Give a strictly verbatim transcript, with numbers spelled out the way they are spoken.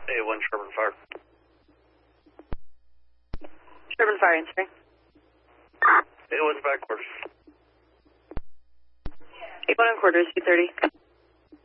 A one Sherman Fire. Sherman Fire answering. A one's back quarters. A one on quarters, two thirty.